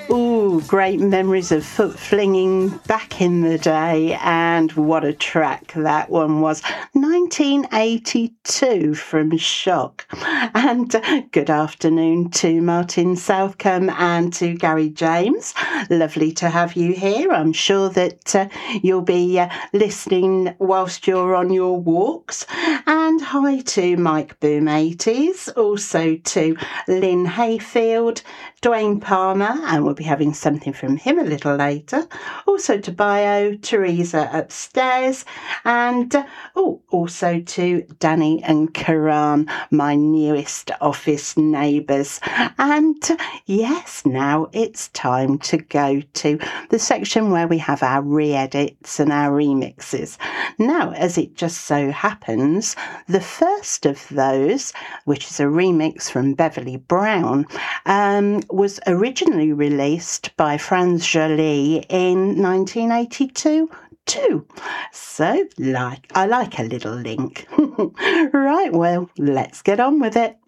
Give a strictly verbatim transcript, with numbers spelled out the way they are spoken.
Ooh, great memories of foot flinging back in the day, and what a track that one was. nineteen eighty-two from Shock. And uh, good afternoon to Martin Southcombe and to Gary James. Lovely to have you here. I'm sure that uh, you'll be uh, listening whilst you're on your walks. And hi to Mike Boom eighties, also to Lynn Hayfield, Dwayne Palmer, and we'll be having something from him a little later. Also to Bio, Teresa upstairs, and uh, oh, also to Danny and Karan, my newest office neighbours. And uh, yes, now it's time to go to the section where we have our re-edits and our remixes. Now, as it just so happens, the first of those, which is a remix from Beverly Brown, um, was originally released by Franz Joly in nineteen eighty-two too. So, like, I like a little link. Right, well, let's get on with it.